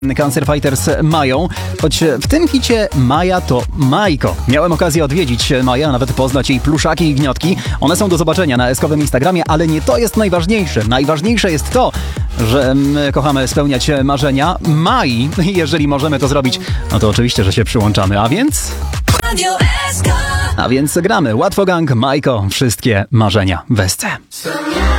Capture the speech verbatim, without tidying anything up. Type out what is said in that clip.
Cancer Fighters mają, choć w tym hicie Maja to Majko. Miałem okazję odwiedzić Maję, a nawet poznać jej pluszaki i gniotki. One są do zobaczenia na eskowym Instagramie, ale nie to jest najważniejsze. Najważniejsze jest to, że my kochamy spełniać marzenia. Mai, jeżeli możemy to zrobić, no to oczywiście, że się przyłączamy, a więc... A więc gramy. Łatwo Gang, Majko, wszystkie marzenia w esce.